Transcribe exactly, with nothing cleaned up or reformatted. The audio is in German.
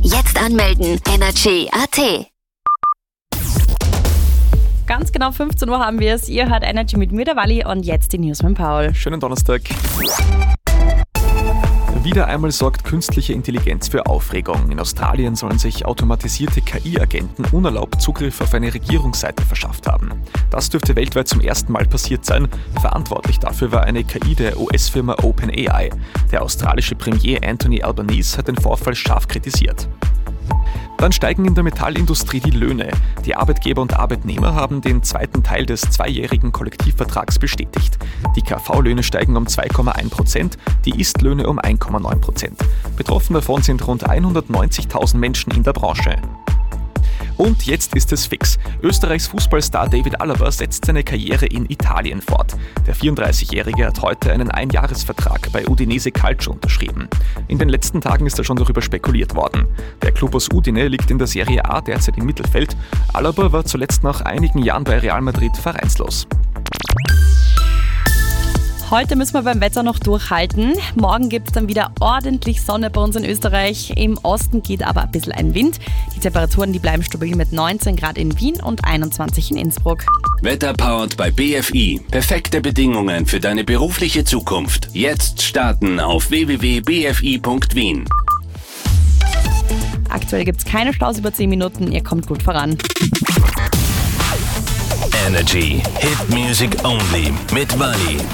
Jetzt anmelden. Energy Punkt a t. Ganz genau fünfzehn Uhr haben wir es. Ihr hört Energy mit mir, der Walli, und jetzt die News mit Paul. Schönen Donnerstag. Wieder einmal sorgt künstliche Intelligenz für Aufregung. In Australien sollen sich automatisierte K I-Agenten unerlaubt Zugriff auf eine Regierungsseite verschafft haben. Das dürfte weltweit zum ersten Mal passiert sein. Verantwortlich dafür war eine K I der U S-Firma OpenAI. Der australische Premier Anthony Albanese hat den Vorfall scharf kritisiert. Dann steigen in der Metallindustrie die Löhne. Die Arbeitgeber und Arbeitnehmer haben den zweiten Teil des zweijährigen Kollektivvertrags bestätigt. Die K V-Löhne steigen um zwei Komma eins Prozent, die Ist-Löhne um eins Komma neun Prozent. Betroffen davon sind rund hundertneunzigtausend Menschen in der Branche. Und jetzt ist es fix. Österreichs Fußballstar David Alaba setzt seine Karriere in Italien fort. Der vierunddreißigjährige hat heute einen Einjahresvertrag bei Udinese Calcio unterschrieben. In den letzten Tagen ist da schon darüber spekuliert worden. Der Club aus Udine liegt in der Serie A derzeit im Mittelfeld. Alaba war zuletzt nach einigen Jahren bei Real Madrid vereinslos. Heute müssen wir beim Wetter noch durchhalten. Morgen gibt es dann wieder ordentlich Sonne bei uns in Österreich. Im Osten geht aber ein bisschen ein Wind. Die Temperaturen, die bleiben stabil mit neunzehn Grad in Wien und einundzwanzig in Innsbruck. Wetter powered bei B F I. Perfekte Bedingungen für deine berufliche Zukunft. Jetzt starten auf w w w punkt b f i punkt wien. Aktuell gibt es keine Staus über zehn Minuten. Ihr kommt gut voran. Energy Hit Music Only mit Walli.